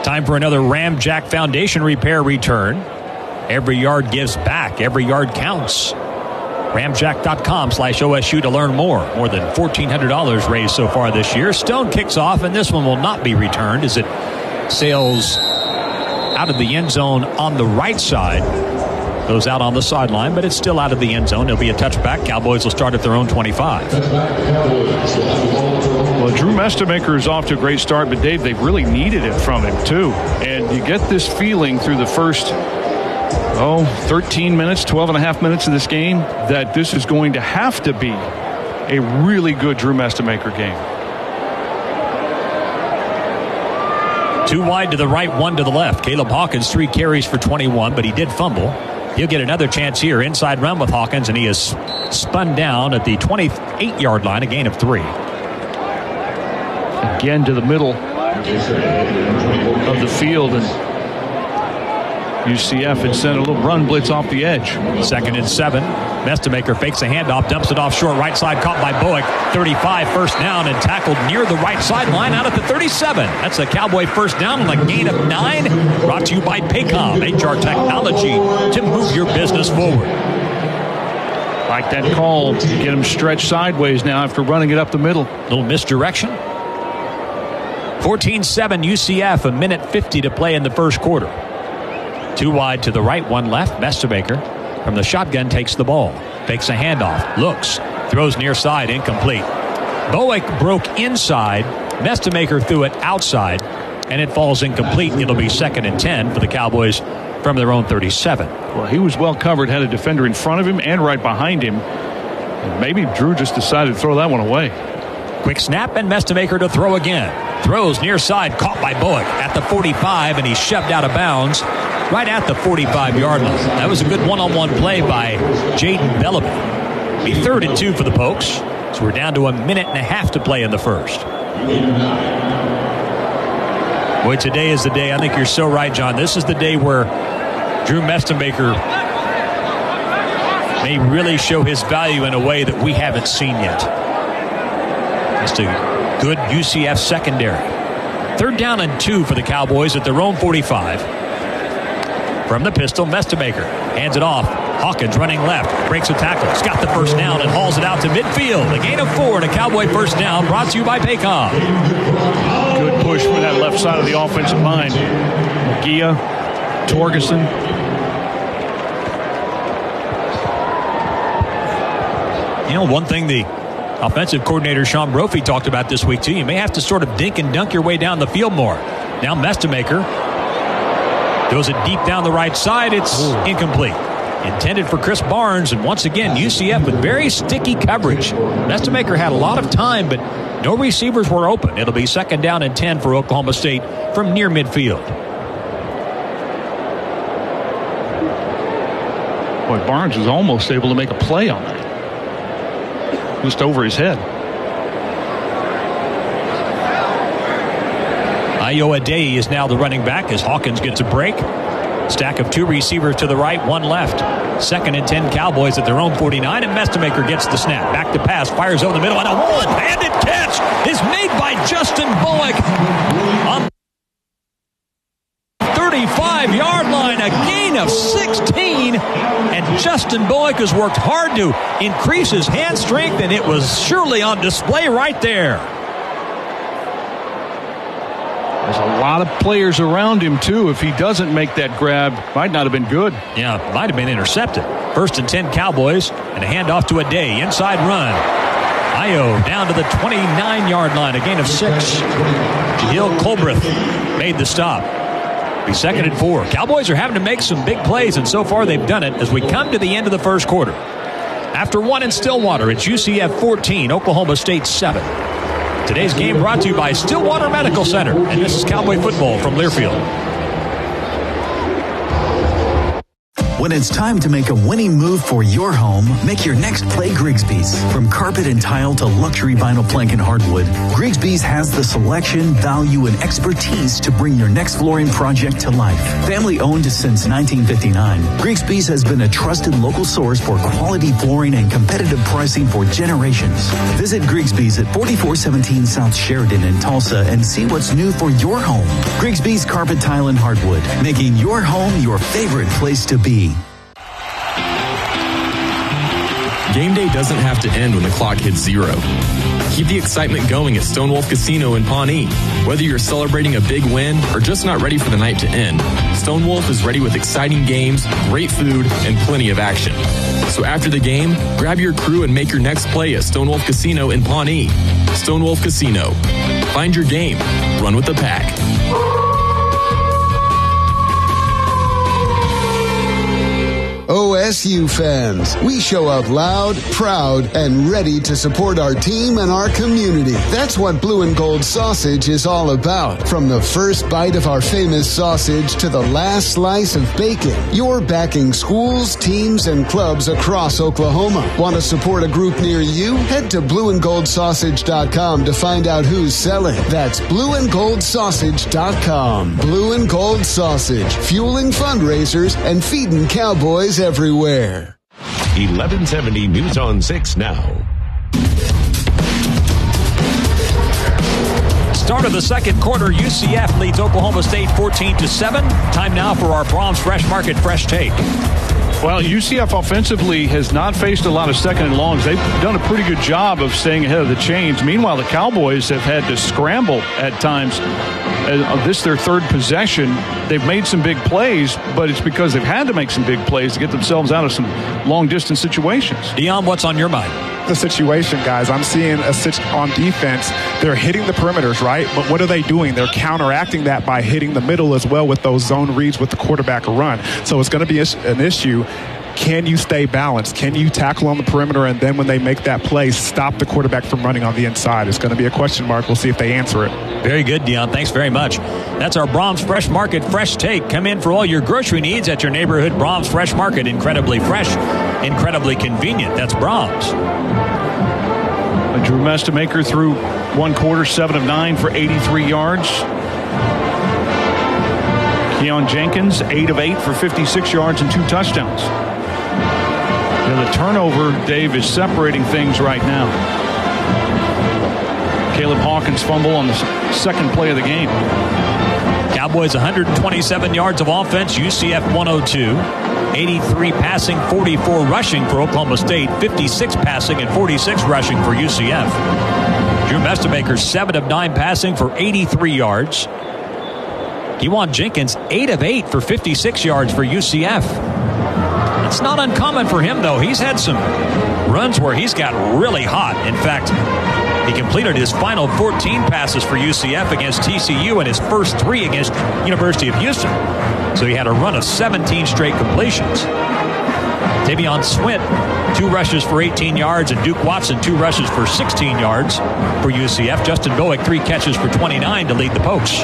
Time for another Ramjack Foundation repair return. Every yard gives back. Every yard counts. Ramjack.com/OSU to learn more. More than $1,400 raised so far this year. Stone kicks off, and this one will not be returned as it sails out of the end zone on the right side. Goes out on the sideline, but it's still out of the end zone. It'll be a touchback. Cowboys will start at their own 25. Well, Drew Mestemaker is off to a great start, but Dave, they've really needed it from him too. And you get this feeling through the first 13 minutes, 12 and a half minutes of this game that this is going to have to be a really good Drew Mestemaker game. 2 wide to the right, 1 to the left. Caleb Hawkins, 3 carries for 21, but he did fumble. He'll get another chance here. Inside run with Hawkins, and he is spun down at the 28-yard line, a gain of 3. Again to the middle of the field, and UCF had sent a little run blitz off the edge. 2nd and 7. Mestemaker fakes a handoff, dumps it off short right side, caught by Bowick. 35, first down, and tackled near the right sideline out at the 37. That's a Cowboy first down and a gain of 9. Brought to you by Paycom, HR technology to move your business forward. Like that call, get him stretched sideways now after running it up the middle. Little misdirection. 14-7 UCF, a minute 50 to play in the first quarter. 2 wide to the right, 1 left. Mestemaker from the shotgun takes the ball. Fakes a handoff. Looks. Throws near side. Incomplete. Bowick broke inside. Mestemaker threw it outside. And it falls incomplete. It'll be 2nd and 10 for the Cowboys from their own 37. Well, he was well covered. Had a defender in front of him and right behind him. And maybe Drew just decided to throw that one away. Quick snap and Mestemaker to throw again. Throws near side. Caught by Bowick at the 45. And he's shoved out of bounds right at the 45-yard line. That was a good one-on-one play by Jaden Bellamy. Be 3rd and 2 for the Pokes. So we're down to a minute and a half to play in the first. Boy, today is the day. I think you're so right, John. This is the day where Drew Mestemaker may really show his value in a way that we haven't seen yet. Just a good UCF secondary. 3rd down and 2 for the Cowboys at their own 45. From the pistol, Mestemaker hands it off. Hawkins running left, breaks a tackle. He's got the first down and hauls it out to midfield. A gain of 4 and a Cowboy first down, brought to you by Paycom. Good push for that left side of the offensive line. Gia, Torgerson. You know, one thing the offensive coordinator Sean Brophy talked about this week too, you may have to sort of dink and dunk your way down the field more. Now Mestemaker throws it deep down the right side. It's incomplete. Intended for Chris Barnes, and once again UCF with very sticky coverage. Mestemaker had a lot of time, but no receivers were open. It'll be 2nd down and 10 for Oklahoma State from near midfield. Boy, Barnes was almost able to make a play on that. Just over his head. Iowa Day is now the running back as Hawkins gets a break. Stack of 2 receivers to the right, 1 left. 2nd and 10 Cowboys at their own 49, and Mestemaker gets the snap. Back to pass, fires over the middle, and a one-handed catch is made by Justin Bowick on the 35-yard line, a gain of 16. And Justin Bowick has worked hard to increase his hand strength, and it was surely on display right there. There's a lot of players around him, too. If he doesn't make that grab, might not have been good. Yeah, might have been intercepted. 1st and 10 Cowboys, and a handoff to a Day. Inside run. Io down to the 29-yard line, a gain of 6. Jahil Colbreth made the stop. Be 2nd and 4. Cowboys are having to make some big plays, and so far they've done it as we come to the end of the first quarter. After 1 in Stillwater, it's UCF 14, Oklahoma State 7. Today's game brought to you by Stillwater Medical Center, and this is Cowboy football from Learfield. When it's time to make a winning move for your home, make your next play Grigsby's. From carpet and tile to luxury vinyl plank and hardwood, Grigsby's has the selection, value, and expertise to bring your next flooring project to life. Family owned since 1959, Grigsby's has been a trusted local source for quality flooring and competitive pricing for generations. Visit Grigsby's at 4417 South Sheridan in Tulsa and see what's new for your home. Grigsby's Carpet, Tile, and Hardwood, making your home your favorite place to be. Game day doesn't have to end when the clock hits 0. Keep the excitement going at Stonewolf Casino in Pawnee. Whether you're celebrating a big win or just not ready for the night to end, Stonewolf is ready with exciting games, great food, and plenty of action. So after the game, grab your crew and make your next play at Stonewolf Casino in Pawnee. Stonewolf Casino. Find your game. Run with the pack. OSU fans, we show up loud, proud, and ready to support our team and our community. That's what Blue and Gold Sausage is all about. From the first bite of our famous sausage to the last slice of bacon, you're backing schools, teams, and clubs across Oklahoma. Want to support a group near you? Head to blueandgoldsausage.com to find out who's selling. That's blueandgoldsausage.com. Blue and Gold Sausage, fueling fundraisers and feeding cowboys everywhere. 1170 News on 6 now. Start of the second quarter, UCF leads Oklahoma State 14-7. Time now for our Brahms Fresh Market Fresh Take. Well, UCF offensively has not faced a lot of second and longs. They've done a pretty good job of staying ahead of the chains. Meanwhile, the Cowboys have had to scramble at times. This their third possession. They've made some big plays, but it's because they've had to make some big plays to get themselves out of some long-distance situations. Dion, what's on your mind? The situation, guys. I'm seeing on defense, they're hitting the perimeters, right? But what are they doing? They're counteracting that by hitting the middle as well with those zone reads with the quarterback run. So it's going to be an issue. Can you stay balanced? Can you tackle on the perimeter, and then when they make that play, stop the quarterback from running on the inside? It's going to be a question mark. We'll see if they answer it. Very good, Dion. Thanks very much. That's our Brahms Fresh Market Fresh Take. Come in for all your grocery needs at your neighborhood Brahms Fresh Market. Incredibly fresh, incredibly convenient. That's Brahms. Drew Mestemaker through one quarter, 7 of 9 for 83 yards. Keon Jenkins, 8 of 8 for 56 yards and 2 touchdowns. The turnover, Dave, is separating things right now. Caleb Hawkins fumble on the second play of the game. Cowboys 127 yards of offense, UCF 102. 83 passing, 44 rushing for Oklahoma State, 56 passing and 46 rushing for UCF. Drew Mestemaker 7 of 9 passing for 83 yards. Keon Jenkins 8 of 8 for 56 yards for UCF. It's not uncommon for him, though. He's had some runs where he's got really hot. In fact, he completed his final 14 passes for UCF against TCU and his first 3 against University of Houston. So he had a run of 17 straight completions. Tavion Swint, 2 rushes for 18 yards, and Duke Watson, 2 rushes for 16 yards for UCF. Justin Bowick, 3 catches for 29 to lead the Pokes.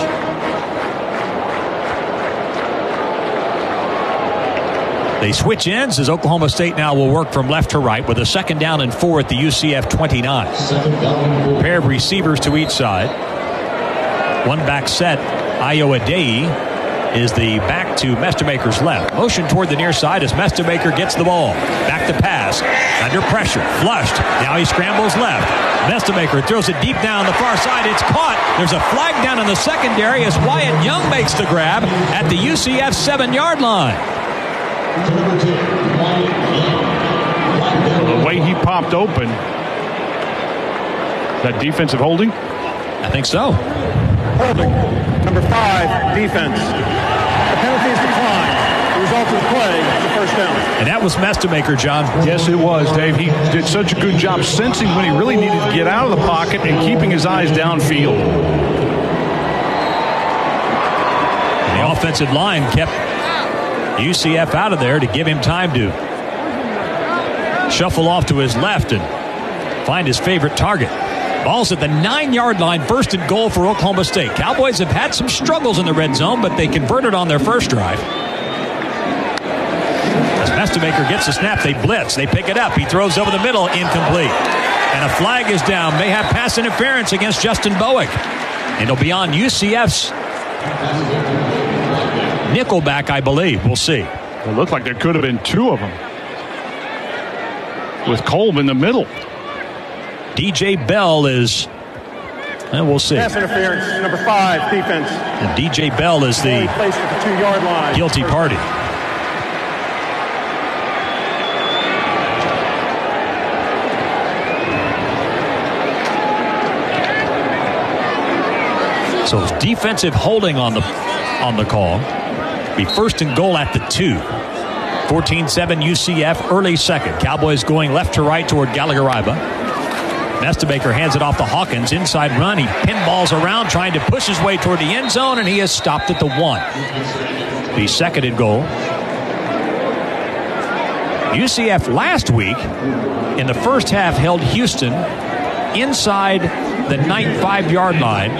They switch ends as Oklahoma State now will work from left to right with a 2nd down and 4 at the UCF 29. Pair of receivers to each side. One back set, Ayo Adeyi is the back to Mestemaker's left. Motion toward the near side as Mestemaker gets the ball. Back to pass. Under pressure. Flushed. Now he scrambles left. Mestemaker throws it deep down the far side. It's caught. There's a flag down in the secondary as Wyatt Young makes the grab at the UCF 7-yard line. The way he popped open, that defensive holding? I think so. Holding. Number 5, defense. The penalty is declined. The result of the play is the first down. And that was Mestemaker, John. Yes, it was, Dave. He did such a good job sensing when he really needed to get out of the pocket and keeping his eyes downfield. And the offensive line kept UCF out of there to give him time to shuffle off to his left and find his favorite target. Ball's at the 9-yard line, 1st and goal for Oklahoma State. Cowboys have had some struggles in the red zone, but they converted on their first drive. As Mestemaker gets the snap, they blitz. They pick it up. He throws over the middle, incomplete. And a flag is down. May have pass interference against Justin Bowick. And it'll be on UCF's nickelback, I believe. We'll see. It looked like there could have been 2 of them, with Kolb in the middle. DJ Bell is And we'll see. Pass interference, number 5, defense. And DJ Bell is the Placed at the 2-yard line. guilty party. So it's defensive holding on the call. Be first and goal at the 2. 14-7 UCF, early second. Cowboys going left to right toward Gallagher-Iba. Nestemaker hands it off to Hawkins. Inside run. He pinballs around trying to push his way toward the end zone, and he is stopped at the 1. The second and goal. UCF last week in the first half held Houston inside the 5-yard line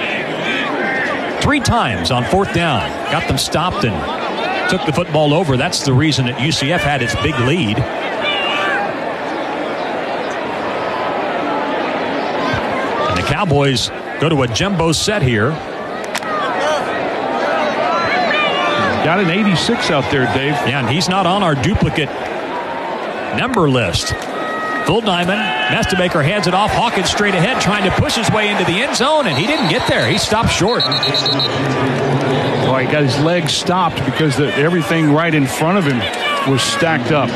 3 times on 4th down. Got them stopped and took the football over. That's the reason that UCF had its big lead. And the Cowboys go to a jumbo set here. Got an 86 out there, Dave. Yeah, and he's not on our duplicate number list. Full diamond. Nestemaker hands it off. Hawkins straight ahead trying to push his way into the end zone, and he didn't get there. He stopped short. Well, he got his legs stopped because everything right in front of him was stacked up.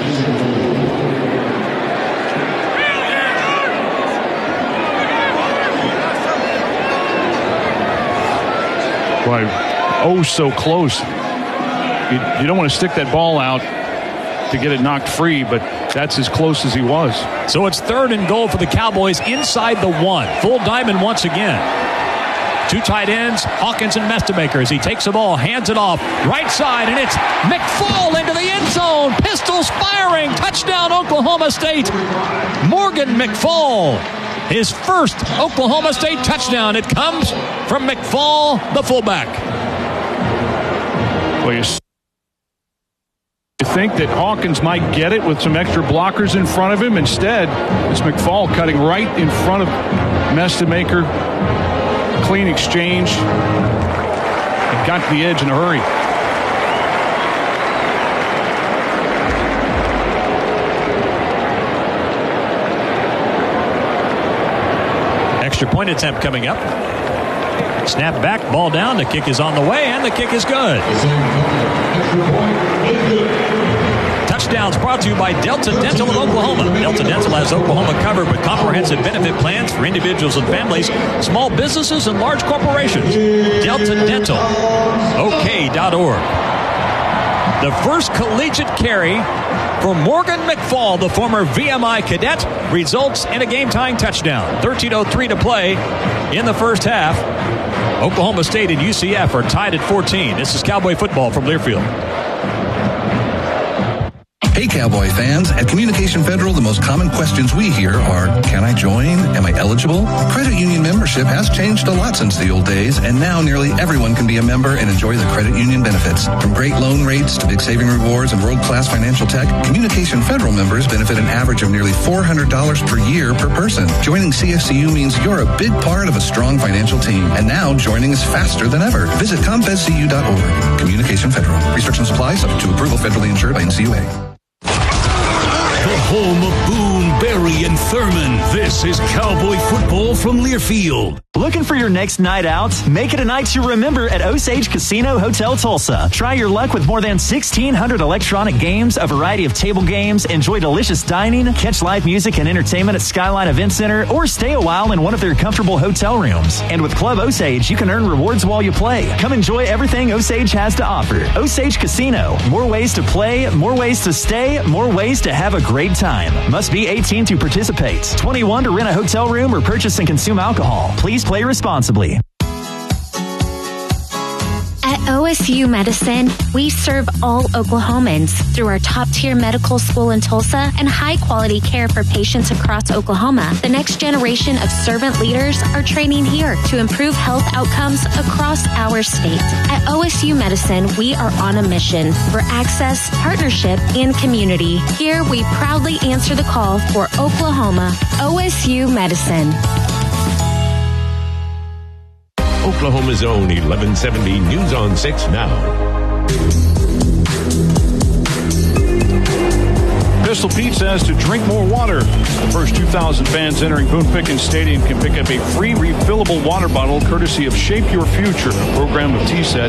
Boy, oh, so close. You don't want to stick that ball out to get it knocked free, but that's as close as he was. So it's 3rd and goal for the Cowboys inside the 1. Full diamond once again. 2 tight ends, Hawkins and Nestemaker, as he takes the ball, hands it off, right side, and it's McFall into the end zone. Pistols firing. Touchdown, Oklahoma State. Morgan McFall, his first Oklahoma State touchdown. It comes from McFall, the fullback. Well, you think that Hawkins might get it with some extra blockers in front of him. Instead, it's McFall cutting right in front of Nestemaker. Clean exchange. And got to the edge in a hurry. Extra point attempt coming up. Snap back, ball down, the kick is on the way, and the kick is good. Touchdowns brought to you by Delta Dental of Oklahoma. Delta Dental has Oklahoma covered with comprehensive benefit plans for individuals and families, small businesses, and large corporations. Delta Dental. OK.org. The first collegiate carry for Morgan McFall, the former VMI cadet, results in a game-tying touchdown. 13:03 to play in the first half. Oklahoma State and UCF are tied at 14. This is Cowboy football from Learfield. Hey, Cowboy fans. At Communication Federal, the most common questions we hear are, can I join? Am I eligible? Credit union membership has changed a lot since the old days, and now nearly everyone can be a member and enjoy the credit union benefits. From great loan rates to big saving rewards and world-class financial tech, Communication Federal members benefit an average of nearly $400 per year per person. Joining CFCU means you're a big part of a strong financial team, and now joining is faster than ever. Visit ComFedCU.org. Communication Federal. Restrictions apply, subject to approval, federally insured by NCUA. The home of Boone, Berry, and Thurman. This is Cowboy football from Learfield. Looking for your next night out? Make it a night to remember at Osage Casino Hotel Tulsa. Try your luck with more than 1,600 electronic games, a variety of table games, enjoy delicious dining, catch live music and entertainment at Skyline Event Center, or stay a while in one of their comfortable hotel rooms. And with Club Osage, you can earn rewards while you play. Come enjoy everything Osage has to offer. Osage Casino. More ways to play, more ways to stay, more ways to have a great time. Must be 18 to participate. 21 to rent a hotel room or purchase and consume alcohol. Please play responsibly. At OSU Medicine, we serve all Oklahomans through our top-tier medical school in Tulsa and high-quality care for patients across Oklahoma. The next generation of servant leaders are training here to improve health outcomes across our state. At OSU Medicine, we are on a mission for access, partnership, and community. Here, we proudly answer the call for Oklahoma. OSU Medicine. Oklahoma's own 1170 News on 6 now. Pistol Pete says to drink more water. The first 2,000 fans entering Boone Pickens Stadium can pick up a free refillable water bottle courtesy of Shape Your Future, a program of TSET